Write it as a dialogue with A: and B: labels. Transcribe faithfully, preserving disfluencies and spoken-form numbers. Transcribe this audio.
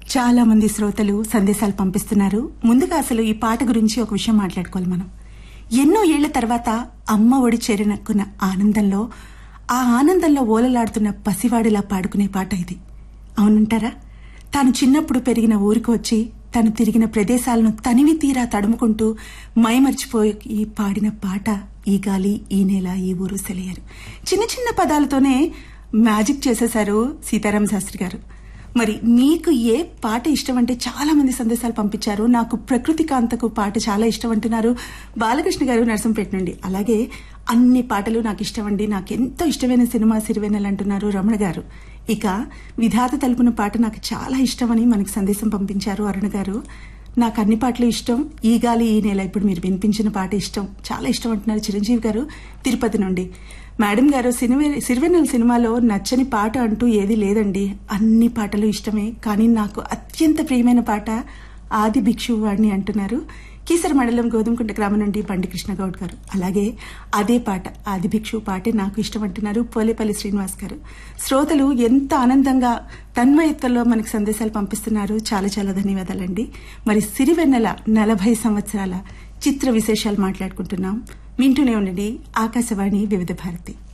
A: చాలా మంది శ్రోతలు సందేశాలు పంపిస్తున్నారు. ముందుగా అసలు ఈ పాట గురించి ఒక విషయం మాట్లాడుకోవాలి మనం. ఎన్నో ఏళ్ల తర్వాత అమ్మ ఒడి చేరినక్కున్న ఆనందంలో ఆ ఆనందంలో ఓలలాడుతున్న పసివాడిలా పాడుకునే పాట ఇది. అవునంటారా? తాను చిన్నప్పుడు పెరిగిన ఊరికి వచ్చి తను తిరిగిన ప్రదేశాలను తనివి తీరా తడుముకుంటూ మైమర్చిపోయి పాడిన పాట ఈ గాలి ఈ నేల ఈ ఊరు సెలయరు. చిన్న చిన్న పదాలతోనే మ్యాజిక్ చేసేశారు సీతారామ శాస్త్రి గారు. మరి మీకు ఏ పాట ఇష్టం అంటే చాలా మంది సందేశాలు పంపించారు. నాకు ప్రకృతి కాంతకు పాట చాలా ఇష్టం అంటున్నారు బాలకృష్ణ గారు నర్సంపేట నుండి. అలాగే అన్ని పాటలు నాకు ఇష్టం అండి, నాకు ఎంతో ఇష్టమైన సినిమా సిరివెన్నెల అంటున్నారు రమణ గారు. ఇక విధాత తలుపున పాట నాకు చాలా ఇష్టమని మనకు సందేశం పంపించారు అరుణ గారు. నాకు అన్ని పాటలు ఇష్టం, ఈ గాలి ఈ నేల ఇప్పుడు మీరు వినిపించిన పాట ఇష్టం, చాలా ఇష్టం అంటున్నారు చిరంజీవి గారు తిరుపతి నుండి. మేడం గారు సిరివెన్నెల సినిమాలో నచ్చని పాట అంటూ ఏది లేదండి, అన్ని పాటలు ఇష్టమే, కానీ నాకు అత్యంత ప్రియమైన పాట ఆది భిక్షువు వాడిని అంటున్నారు కీసర మండలం గోధుమకుంట గ్రామం నుండి బండి కృష్ణ గౌడ్ గారు. అలాగే అదే పాట ఆది భిక్షువు పాటే నాకు ఇష్టం అంటున్నారు పోలేపల్లి శ్రీనివాస్ గారు. శ్రోతలు ఎంత ఆనందంగా తన్మయత్వంలో మనకు సందేశాలు పంపిస్తున్నారు. చాలా చాలా ధన్యవాదాలండి. మరి సిరివెన్నెల నలభై సంవత్సరాల చిత్ర విశేషాలు మాట్లాడుకుంటున్నాం. వింటూనే ఉండండి ఆకాశవాణి వివిధ భారతి.